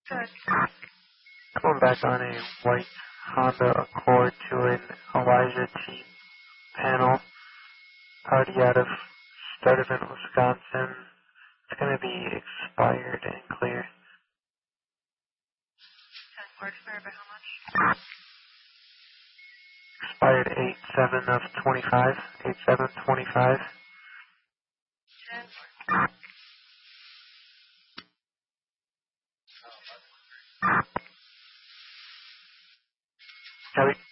Good. Going back on a white Honda Accord to an Elijah T panel. Party out of Sturtevant, Wisconsin. It's going to be expired and clear. Or expired by how much? Expired 8/7 of 25. 8/7/25. Copy.